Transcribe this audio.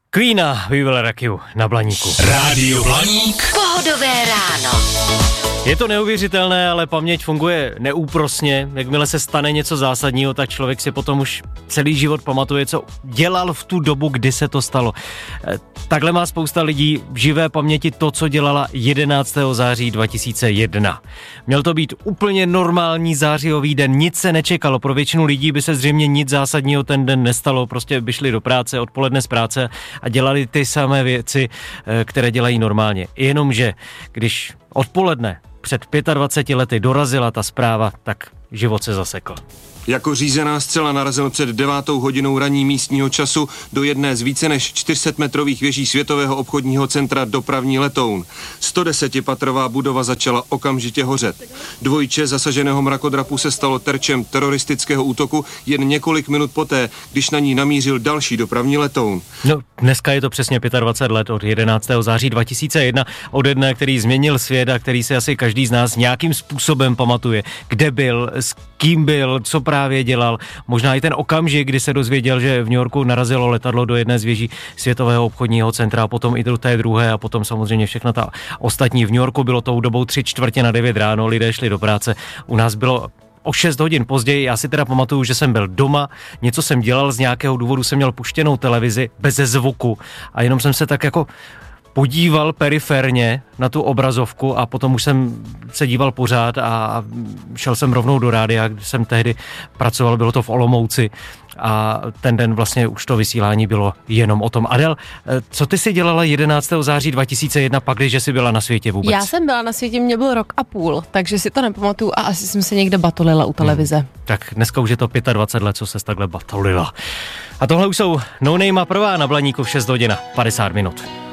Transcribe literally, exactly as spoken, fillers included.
Queena, We Will Rock You na Blaníku. Rádio Blaník. Pohodové ráno. Je to neuvěřitelné, ale paměť funguje neúprosně. Jakmile se stane něco zásadního, tak člověk si potom už celý život pamatuje, co dělal v tu dobu, kdy se to stalo. Takhle má spousta lidí v živé paměti to, co dělala jedenáctého září dva tisíce jedna. Měl to být úplně normální zářijový den, nic se nečekalo. Pro většinu lidí by se zřejmě nic zásadního ten den nestalo, prostě by šli do práce, odpoledne z práce a dělali ty samé věci, které dělají normálně. Jenomže, když odpoledne před dvaceti pěti lety dorazila ta zpráva, tak život se zasekl. Jako řízená střela narazil před devátou hodinou ranní místního času do jedné z více než čtyřsetmetrových věží Světového obchodního centra dopravní letoun. sto desetipatrová budova začala okamžitě hořet. Dvojče zasaženého mrakodrapu se stalo terčem teroristického útoku jen několik minut poté, když na ní namířil další dopravní letoun. No, dneska je to přesně dvacet pět let od jedenáctého září dva tisíce jedna, od dne, který změnil svět a který si asi každý z nás nějakým způsobem pamatuje. Kde byl, s kým byl, co právě dělal. Možná i ten okamžik, kdy se dozvěděl, že v New Yorku narazilo letadlo do jedné z věží Světového obchodního centra a potom i do té druhé a potom samozřejmě všechno ta ostatní. V New Yorku bylo tou dobou tři čtvrtě na devět ráno, lidé šli do práce. U nás bylo o šest hodin později. Já si teda pamatuju, že jsem byl doma, něco jsem dělal, z nějakého důvodu jsem měl puštěnou televizi bez zvuku a jenom jsem se tak jako podíval periferně na tu obrazovku a potom už jsem se díval pořád a šel jsem rovnou do rádia, kde jsem tehdy pracoval, bylo to v Olomouci a ten den vlastně už to vysílání bylo jenom o tom. Adel, co ty si dělala jedenáctého září dva tisíce jedna, pak když jsi byla na světě vůbec? Já jsem byla na světě, mě byl rok a půl, takže si to nepamatuju a asi jsem se někde batolila u televize. Hmm. Tak dneska už je to dvacet pět let, co ses takhle batolila. A tohle už jsou No Name a Prvá na Blaníku v šest hodin padesát minut.